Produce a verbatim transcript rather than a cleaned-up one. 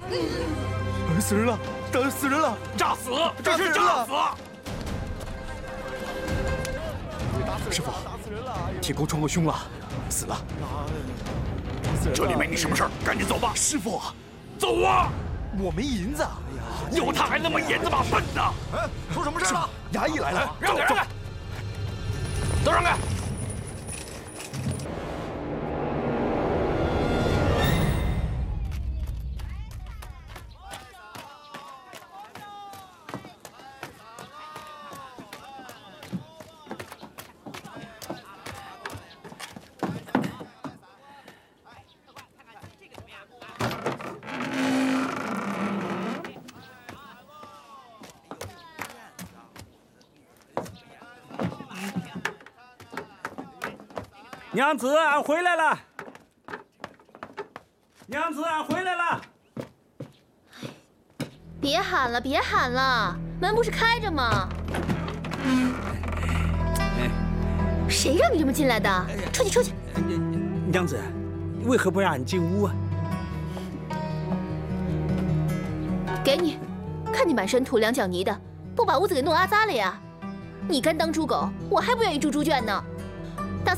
死人了！死人了！ 炸死！这是炸死！ 师傅，铁钩穿过胸了，死了。 这里没你什么事儿，赶紧走吧。 师傅， 走啊！ 我没银子。 有他还那么眼子把笨的！ 哎，出什么事了？衙役来了！ 让开，让开！都让开！ 娘子，俺回来了。娘子，俺回来了。 别喊了，别喊了，门不是开着吗？谁让你这么进来的？出去，出去！ 娘子，为何不让俺进屋啊？ 给你，看你满身土两脚泥的，不把屋子给弄阿扎了呀？你敢当猪狗，我还不愿意住猪圈呢。